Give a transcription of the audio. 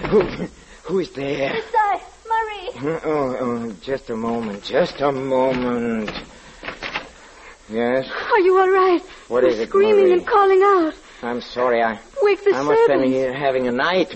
Who's there? It's I, Marie. Oh, just a moment. Yes? Are you all right? What is it, screaming Marie? and calling out. I'm sorry. Wake the I must have been servants. here having a nightmare.